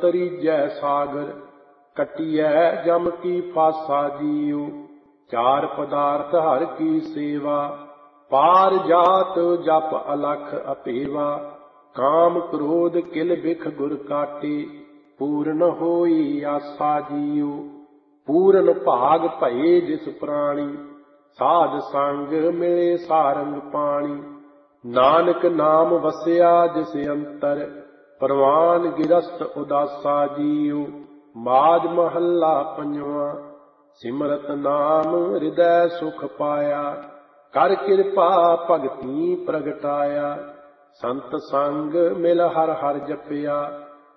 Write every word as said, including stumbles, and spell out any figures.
ਤਰੀਜੈ ਸਾਗਰ, ਕਟਿਐ ਜਮ ਕੀ ਫਾਸਾ ਜੀਉ। ਚਾਰ ਪਦਾਰਥ ਹਰ ਕੀ ਸੇਵਾ, ਪਾਰ ਜਾਤ ਜਪ ਅਲਖ ਅਪੇਵਾ। ਕਾਮ ਕ੍ਰੋਧ ਕਿਲ ਬਿਖ ਗੁਰ ਕਾਟੇ, ਪੂਰਨ ਹੋਈ ਆਸਾ ਜੀਉ। ਪੂਰਨ ਭਾਗ ਭਏ ਜਿਸ ਪ੍ਰਾਣੀ, ਸਾਧ ਸੰਗ ਮਿਲੇ ਸਾਰੰਗ ਪਾਣੀ। ਨਾਨਕ ਨਾਮ ਵਸਿਆ ਜਿਸ ਅੰਤਰ, ਪਰਵਾਨ ਗਿਰਸਤ ਉਦਾਸਾ ਜੀਉ। ਮਾਝ ਮਹੱਲਾ ਪੰਜਵਾਂ। ਸਿਮਰਤ ਨਾਮ ਹਿਰਦੈ ਸੁਖ ਪਾਇਆ, ਕਰ ਕਿਰਪਾ ਭਗਤੀ ਪ੍ਰਗਟਾਇਆ। ਸੰਤ ਸੰਗ ਮਿਲ ਹਰ ਹਰ ਜਪਿਆ,